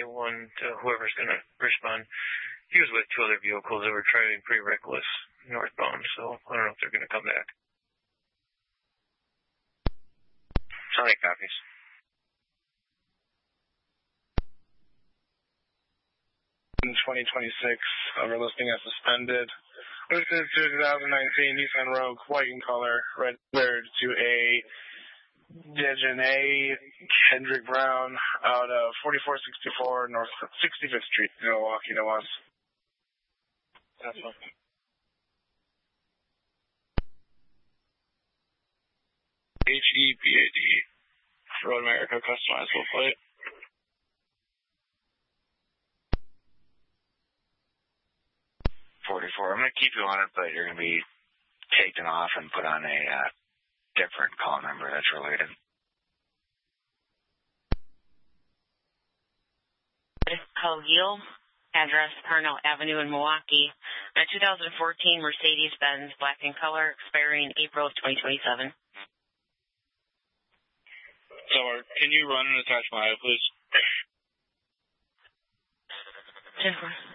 get one to whoever's going to respond. He was with 2 other vehicles that were driving pretty reckless northbound, so I don't know if they're going to come back. Sorry, copies. In 2026, we're listing as suspended. Listed to 2019 Nissan Rogue, white in color, registered to a Dejanay Kendrick Brown out of 4464 North 65th Street, Milwaukee, Wisconsin. That's one. HEPAD, Road America customizable plate. I'm going to keep you on it, but you're going to be taken off and put on a different call number that's related. Khalil, address Parnell Avenue in Milwaukee. A 2014 Mercedes-Benz, black in color, expiring April of 2027. So, can you run and attach my please? 10-4.